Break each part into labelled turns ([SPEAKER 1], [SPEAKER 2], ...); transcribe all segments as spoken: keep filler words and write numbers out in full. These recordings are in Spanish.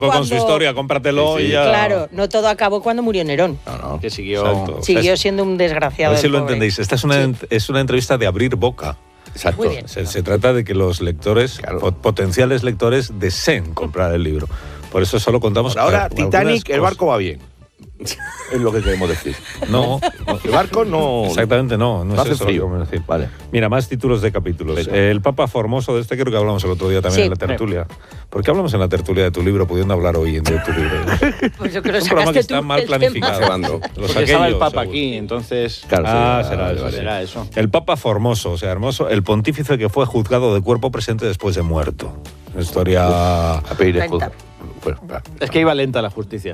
[SPEAKER 1] cuando...
[SPEAKER 2] con su historia, cómpratelo
[SPEAKER 1] sí, sí.
[SPEAKER 2] y ya.
[SPEAKER 3] Claro, no todo acabó cuando murió Nerón.
[SPEAKER 1] No, no.
[SPEAKER 4] Que siguió,
[SPEAKER 2] Exacto.
[SPEAKER 3] Siguió siendo un desgraciado.
[SPEAKER 2] A ver si lo
[SPEAKER 3] pobre.
[SPEAKER 2] entendéis. Esta es una,
[SPEAKER 3] Sí.
[SPEAKER 2] es una entrevista de abrir boca.
[SPEAKER 1] Exacto.
[SPEAKER 3] Muy bien.
[SPEAKER 2] Se, se trata de que los lectores,
[SPEAKER 1] Claro.
[SPEAKER 2] po- potenciales lectores, deseen comprar el libro. Por eso solo contamos...
[SPEAKER 1] Por ahora,
[SPEAKER 2] a- algunas
[SPEAKER 1] Titanic, el
[SPEAKER 2] cosas.
[SPEAKER 1] barco va bien. Es lo que queremos decir.
[SPEAKER 2] No,
[SPEAKER 1] El barco no...
[SPEAKER 2] exactamente no. No,
[SPEAKER 1] No
[SPEAKER 2] es
[SPEAKER 1] hace
[SPEAKER 2] eso lo que
[SPEAKER 1] frío.
[SPEAKER 2] vamos a decir.
[SPEAKER 1] Vale.
[SPEAKER 2] Mira, más títulos de capítulos.
[SPEAKER 1] Venga.
[SPEAKER 2] El Papa Formoso, de este creo que hablamos el otro día también
[SPEAKER 3] Sí.
[SPEAKER 2] en la tertulia. ¿Por qué hablamos en la tertulia de tu libro pudiendo hablar hoy de tu libro?
[SPEAKER 3] Pues yo creo que
[SPEAKER 2] Es un programa
[SPEAKER 3] sacaste
[SPEAKER 2] que está
[SPEAKER 3] tú
[SPEAKER 2] mal
[SPEAKER 3] el tema.
[SPEAKER 2] planificado.
[SPEAKER 1] Llevando.
[SPEAKER 2] Lo
[SPEAKER 4] Porque
[SPEAKER 2] saqué
[SPEAKER 4] estaba el
[SPEAKER 2] yo,
[SPEAKER 4] Papa
[SPEAKER 2] seguro.
[SPEAKER 4] aquí, entonces...
[SPEAKER 1] Claro,
[SPEAKER 2] Ah,
[SPEAKER 1] sí,
[SPEAKER 2] será
[SPEAKER 1] vale,
[SPEAKER 2] eso,
[SPEAKER 1] vale.
[SPEAKER 4] Será eso.
[SPEAKER 2] El Papa Formoso, o sea, hermoso, el pontífice que fue juzgado de cuerpo presente después de muerto. Una historia...
[SPEAKER 1] A pedir
[SPEAKER 3] Lenta.
[SPEAKER 1] escudo. Pues, va.
[SPEAKER 4] Es que iba lenta la justicia.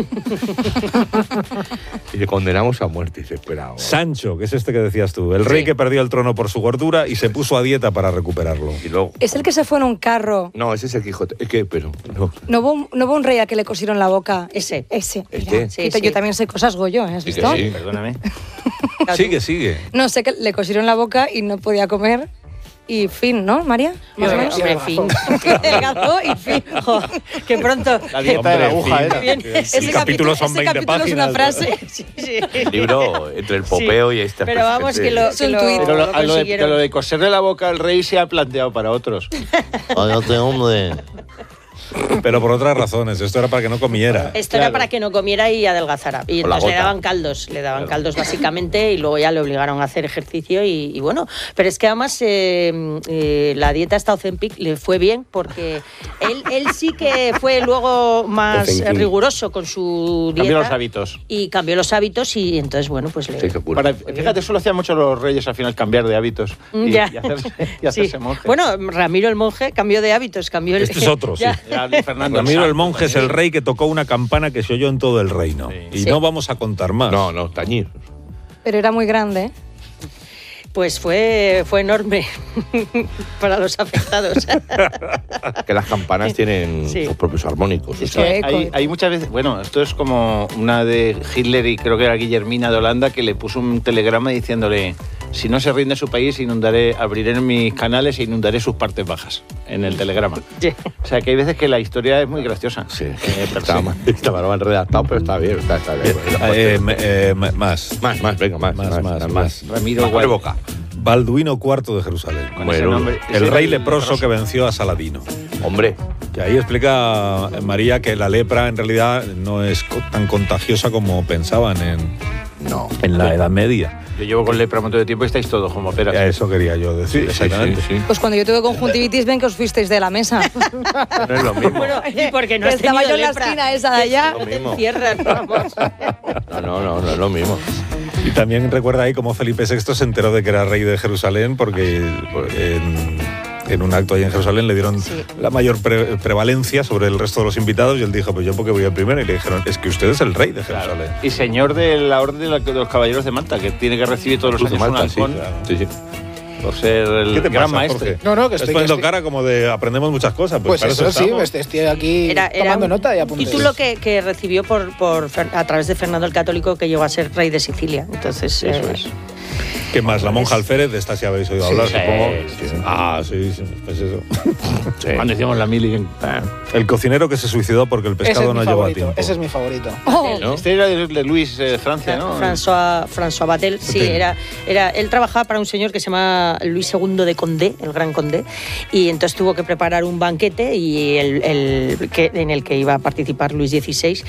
[SPEAKER 1] Y le condenamos a muerte, desesperado.
[SPEAKER 2] Sancho, que es este que decías tú, el rey
[SPEAKER 3] Sí.
[SPEAKER 2] que perdió el trono por su gordura y se puso a dieta para recuperarlo.
[SPEAKER 1] Y luego...
[SPEAKER 5] Es el que se fue en un carro.
[SPEAKER 1] No, ese es el Quijote. Es que, pero... No.
[SPEAKER 5] ¿No hubo, un, no hubo un rey a que le cosieron la boca?
[SPEAKER 3] Ese.
[SPEAKER 5] Ese.
[SPEAKER 1] ¿Este?
[SPEAKER 5] mira.
[SPEAKER 3] Sí,
[SPEAKER 5] Que
[SPEAKER 3] sí.
[SPEAKER 5] Yo también sé cosas, Goyo, ¿eh? ¿Has
[SPEAKER 1] Sí que
[SPEAKER 5] visto?
[SPEAKER 1] sí.
[SPEAKER 4] Perdóname.
[SPEAKER 2] Sigue, sigue.
[SPEAKER 5] No, sé que le cosieron la boca y no podía comer. Y fin, ¿no, María? Más o
[SPEAKER 3] Hombre,
[SPEAKER 5] menos.
[SPEAKER 3] hombre, fin. Delgazó y fin. Jo, que pronto.
[SPEAKER 4] La dieta de la
[SPEAKER 2] Hombre,
[SPEAKER 4] aguja
[SPEAKER 2] fin.
[SPEAKER 4] era.
[SPEAKER 3] Bien,
[SPEAKER 2] Que
[SPEAKER 3] ese
[SPEAKER 2] el capítulo son
[SPEAKER 5] ese
[SPEAKER 2] veinte
[SPEAKER 5] capítulo es una
[SPEAKER 2] páginas.
[SPEAKER 5] frase.
[SPEAKER 3] Sí, sí.
[SPEAKER 1] El libro entre el popeo y este...
[SPEAKER 3] Pero vamos, que lo,
[SPEAKER 5] Es
[SPEAKER 3] que
[SPEAKER 5] un
[SPEAKER 3] lo,
[SPEAKER 5] tuit.
[SPEAKER 4] Pero lo,
[SPEAKER 3] lo
[SPEAKER 4] a lo de, que
[SPEAKER 3] consiguieron.
[SPEAKER 4] lo de coserle la boca al rey se ha planteado para otros.
[SPEAKER 1] Cállate, hombre.
[SPEAKER 2] Pero por otras razones. Esto era para que no comiera.
[SPEAKER 3] Esto
[SPEAKER 4] Claro.
[SPEAKER 3] era para que no comiera y adelgazara. Y
[SPEAKER 1] Con la
[SPEAKER 3] entonces le
[SPEAKER 1] gota.
[SPEAKER 3] daban caldos, le daban caldos básicamente y luego ya le obligaron a hacer ejercicio y, y bueno. Pero es que además eh, eh, la dieta esta Ozempic le fue bien porque él, él sí que fue luego más
[SPEAKER 1] Ozempic.
[SPEAKER 3] riguroso con su dieta.
[SPEAKER 4] Cambió los hábitos.
[SPEAKER 3] Y cambió los hábitos y entonces, bueno, pues le...
[SPEAKER 1] Sí, qué puro.
[SPEAKER 4] Para, fíjate, eso lo hacían mucho los reyes al final, cambiar de hábitos. Y,
[SPEAKER 3] Ya.
[SPEAKER 4] y hacerse, y
[SPEAKER 3] Sí.
[SPEAKER 4] hacerse monje.
[SPEAKER 3] Bueno, Ramiro el monje cambió de hábitos, cambió el...
[SPEAKER 2] Este es otro, sí.
[SPEAKER 3] Ya.
[SPEAKER 4] Ya, Fernando
[SPEAKER 2] Ramiro el
[SPEAKER 4] Sanz
[SPEAKER 2] monje es el rey que tocó una campana que se oyó en todo el reino.
[SPEAKER 4] Sí.
[SPEAKER 2] Y
[SPEAKER 3] Sí.
[SPEAKER 2] no vamos a contar más.
[SPEAKER 1] No, no, tañir.
[SPEAKER 5] Pero era muy grande, ¿eh?
[SPEAKER 3] Pues fue, fue enorme para los afectados.
[SPEAKER 1] Que las campanas tienen
[SPEAKER 3] Sí.
[SPEAKER 1] sus propios armónicos.
[SPEAKER 4] Es
[SPEAKER 1] o sea,
[SPEAKER 4] que
[SPEAKER 5] Eco,
[SPEAKER 4] hay,
[SPEAKER 5] eco.
[SPEAKER 4] hay muchas veces, bueno, esto es como una de Hitler y creo que era Guillermina de Holanda que le puso un telegrama diciéndole: si no se rinde su país, inundaré, abriré mis canales e inundaré sus partes bajas en el telegrama.
[SPEAKER 3] Sí.
[SPEAKER 4] O sea que hay veces que la historia es muy graciosa.
[SPEAKER 1] Sí,
[SPEAKER 4] Eh, per
[SPEAKER 1] está
[SPEAKER 4] se.
[SPEAKER 1] mal, está mal redactado, pero está bien, está, está bien.
[SPEAKER 2] Eh, me- eh, me- más.
[SPEAKER 1] Más, más, venga, más,
[SPEAKER 2] Más, más, más.
[SPEAKER 4] Ramiro
[SPEAKER 1] Abre
[SPEAKER 4] Guay.
[SPEAKER 1] boca.
[SPEAKER 2] Balduino cuarto de Jerusalén.
[SPEAKER 4] Con
[SPEAKER 1] Bueno,
[SPEAKER 4] ese nombre.
[SPEAKER 2] El
[SPEAKER 4] Ese
[SPEAKER 2] rey
[SPEAKER 4] era
[SPEAKER 2] leproso que venció a Saladino.
[SPEAKER 1] Hombre,
[SPEAKER 2] Que ahí explica María que la lepra en realidad no es co- tan contagiosa como pensaban en,
[SPEAKER 1] no.
[SPEAKER 2] en la Edad Media.
[SPEAKER 4] Yo llevo con lepra un montón de tiempo y estáis todos como peras.
[SPEAKER 2] A eso quería yo decir,
[SPEAKER 1] Sí,
[SPEAKER 2] exactamente.
[SPEAKER 1] sí, sí.
[SPEAKER 5] Pues cuando yo tuve conjuntivitis, ven que os fuisteis de la mesa.
[SPEAKER 1] No es lo mismo.
[SPEAKER 3] Bueno, y porque no
[SPEAKER 5] Que
[SPEAKER 3] has
[SPEAKER 5] estaba
[SPEAKER 3] tenido
[SPEAKER 5] yo en la
[SPEAKER 3] lepra.
[SPEAKER 5] esquina esa de allá.
[SPEAKER 1] Lo mismo.
[SPEAKER 3] Cierran, vamos.
[SPEAKER 1] No, no, no, no es lo mismo.
[SPEAKER 2] Y también recuerda ahí cómo Felipe sexto se enteró de que era rey de Jerusalén porque en, en un acto ahí en Jerusalén le dieron
[SPEAKER 3] Sí.
[SPEAKER 2] la mayor pre- prevalencia sobre el resto de los invitados y él dijo, pues yo porque voy el primero. Y le dijeron, es que usted es el rey de Jerusalén.
[SPEAKER 4] Y señor de la Orden de, la- de los Caballeros de Malta, que tiene que recibir todos los
[SPEAKER 1] Cruz de
[SPEAKER 4] años un
[SPEAKER 1] Malta, sí,
[SPEAKER 4] halcón
[SPEAKER 1] claro. Sí, sí.
[SPEAKER 4] por ser el
[SPEAKER 2] ¿Qué te
[SPEAKER 4] gran
[SPEAKER 2] pasa,
[SPEAKER 4] maestre.
[SPEAKER 2] Jorge?
[SPEAKER 6] No, no, que
[SPEAKER 2] Estás
[SPEAKER 6] estoy-
[SPEAKER 2] poniendo
[SPEAKER 6] que estoy-
[SPEAKER 2] cara como de aprendemos muchas cosas. Pues,
[SPEAKER 6] Pues
[SPEAKER 2] para
[SPEAKER 6] eso
[SPEAKER 2] eso
[SPEAKER 6] sí,
[SPEAKER 2] estamos.
[SPEAKER 6] este- estoy aquí
[SPEAKER 3] Era, era
[SPEAKER 6] tomando
[SPEAKER 3] un
[SPEAKER 6] nota y apuntes.
[SPEAKER 3] título que, que recibió por, por, Fer- a través de Fernando el Católico, que llegó a ser rey de Sicilia. Entonces,
[SPEAKER 4] Eso
[SPEAKER 3] eh,
[SPEAKER 4] es.
[SPEAKER 2] ¿Qué más? La monja alférez, de esta sí habéis oído
[SPEAKER 6] Sí,
[SPEAKER 2] hablar,
[SPEAKER 4] sí,
[SPEAKER 2] supongo.
[SPEAKER 4] sí, sí.
[SPEAKER 2] Ah, sí, sí, pues eso.
[SPEAKER 4] Cuando hicimos la mili. en-
[SPEAKER 2] El cocinero que se suicidó porque el
[SPEAKER 6] Ese
[SPEAKER 2] pescado
[SPEAKER 6] es
[SPEAKER 2] no
[SPEAKER 6] mi
[SPEAKER 2] llegó a
[SPEAKER 6] favorito.
[SPEAKER 2] tiempo.
[SPEAKER 6] Ese es mi favorito.
[SPEAKER 5] Oh,
[SPEAKER 1] ¿No?
[SPEAKER 4] Este era de, de Luis eh, Francia, ¿no?
[SPEAKER 3] François, François Batel, sí,
[SPEAKER 2] Batel.
[SPEAKER 3] era, era, él trabajaba para un señor que se llama Luis segundo de Condé, el gran Condé, y entonces tuvo que preparar un banquete y el, el, que, en el que iba a participar Luis dieciséis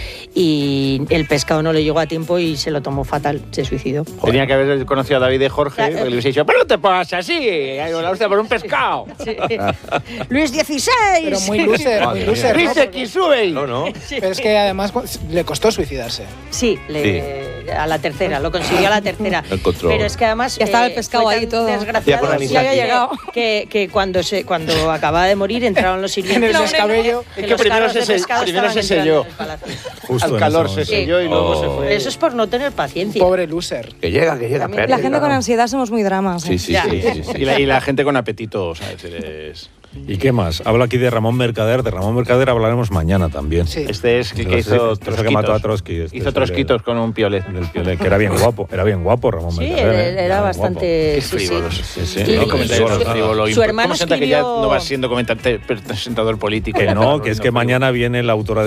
[SPEAKER 3] y el pescado no le llegó a tiempo y se lo tomó fatal, se suicidó.
[SPEAKER 4] Tenía que haber conocido a David de Jorge,
[SPEAKER 3] Claro.
[SPEAKER 4] porque le hubiese dicho, pero no te pongas así, hay una hostia por un pescado.
[SPEAKER 3] Sí. Luis dieciséis.
[SPEAKER 6] Pero muy loser, muy
[SPEAKER 1] Madre
[SPEAKER 6] loser. ¿no?
[SPEAKER 4] Dice que sube.
[SPEAKER 1] No, no.
[SPEAKER 6] Pero es que además le costó suicidarse.
[SPEAKER 3] Sí, le- a la tercera, lo consiguió a la tercera.
[SPEAKER 1] Lo encontró.
[SPEAKER 3] Pero es que además
[SPEAKER 5] Ya estaba
[SPEAKER 3] eh,
[SPEAKER 5] el pescado
[SPEAKER 3] fue
[SPEAKER 5] ahí
[SPEAKER 3] tan
[SPEAKER 5] todo.
[SPEAKER 3] desgraciado
[SPEAKER 1] Ya con
[SPEAKER 3] que-
[SPEAKER 1] anisakis.
[SPEAKER 5] Ya había llegado.
[SPEAKER 3] que, que cuando se cuando acababa de morir entraron los sirvientes.
[SPEAKER 6] En el descabello.
[SPEAKER 3] que
[SPEAKER 4] Es que
[SPEAKER 3] los
[SPEAKER 4] primero
[SPEAKER 3] carros
[SPEAKER 4] se
[SPEAKER 3] de
[SPEAKER 4] se-
[SPEAKER 3] pescado
[SPEAKER 4] primero
[SPEAKER 3] estaban
[SPEAKER 4] se
[SPEAKER 3] entrando
[SPEAKER 4] selló.
[SPEAKER 3] en el palacio.
[SPEAKER 2] Justo
[SPEAKER 4] Al
[SPEAKER 2] en
[SPEAKER 4] calor
[SPEAKER 2] ese
[SPEAKER 4] se
[SPEAKER 2] momento.
[SPEAKER 4] selló y luego
[SPEAKER 1] Oh.
[SPEAKER 4] se fue.
[SPEAKER 3] Eso es por no tener paciencia.
[SPEAKER 6] Pobre loser.
[SPEAKER 1] Que llega, que llega.
[SPEAKER 3] También-
[SPEAKER 1] espérate,
[SPEAKER 5] la gente con
[SPEAKER 1] claro.
[SPEAKER 5] ansiedad somos muy dramas.
[SPEAKER 1] Sí,
[SPEAKER 5] ¿eh?
[SPEAKER 1] sí,
[SPEAKER 3] Ya.
[SPEAKER 1] sí, sí, sí.
[SPEAKER 4] Y la, y la gente con apetito, ¿sabes? Es-
[SPEAKER 2] ¿Y qué más? Hablo aquí de Ramón Mercader. De Ramón Mercader hablaremos mañana también.
[SPEAKER 6] Sí.
[SPEAKER 4] Este es el que
[SPEAKER 2] Este
[SPEAKER 4] hizo
[SPEAKER 2] es el que mató a
[SPEAKER 4] trosquitos.
[SPEAKER 2] Trotsky. Este es
[SPEAKER 4] Hizo
[SPEAKER 2] el
[SPEAKER 4] trosquitos con un piolet.
[SPEAKER 2] del Piolet, que era bien guapo. Era bien guapo Ramón
[SPEAKER 3] Sí,
[SPEAKER 2] Mercader.
[SPEAKER 3] era,
[SPEAKER 2] ¿eh?
[SPEAKER 3] era
[SPEAKER 2] bien
[SPEAKER 3] bastante.
[SPEAKER 4] Qué
[SPEAKER 3] sí, sí.
[SPEAKER 4] frívolos.
[SPEAKER 2] Sí, sí.
[SPEAKER 3] Y-
[SPEAKER 2] No,
[SPEAKER 3] y-
[SPEAKER 2] comentario
[SPEAKER 3] su-
[SPEAKER 2] frívolo.
[SPEAKER 3] su hermano
[SPEAKER 4] ¿Cómo se nota que ya
[SPEAKER 3] escribió-
[SPEAKER 4] no vas siendo comentante- presentador político?
[SPEAKER 2] Que no, que es que mañana viene la autora de